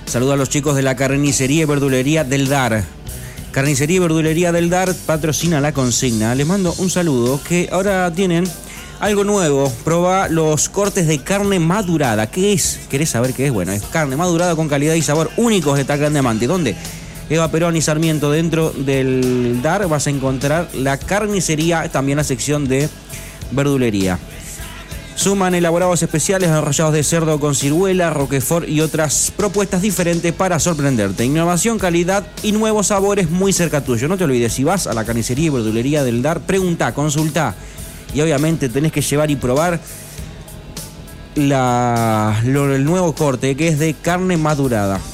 Saludo a los chicos de la carnicería y verdulería del Dar. Carnicería y verdulería del Dar patrocina la consigna. Les mando un saludo, que ahora tienen algo nuevo. Probá los cortes de carne madurada. ¿Qué es? ¿Querés saber qué es? Bueno, es carne madurada con calidad y sabor únicos de Tal Grande. ¿Dónde? Eva Perón y Sarmiento. Dentro del Dar vas a encontrar la carnicería, también la sección de verdulería. Suman elaborados especiales, enrollados de cerdo con ciruela, roquefort y otras propuestas diferentes para sorprenderte. Innovación, calidad y nuevos sabores muy cerca tuyo. No te olvides, si vas a la carnicería y verdulería del Dar, pregunta, consulta y obviamente tenés que llevar y probar el nuevo corte, que es de carne madurada.